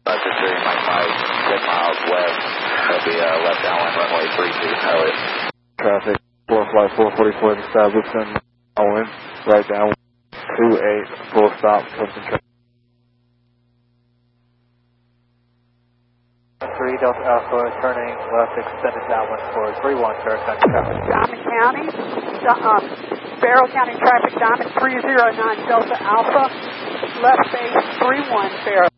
Roger 3, Mike 5, 10 miles west. That'll be left downwind runway 32, Elliott. Traffic, 4 flight 444 established and downwind, right down 28, full stop, custom traffic. 3 Delta Alpha, turning left, extended downwind for 31, Barrow County traffic. Diamond County, Barrow County traffic, Diamond 309 Delta Alpha, left base 31, Barrow.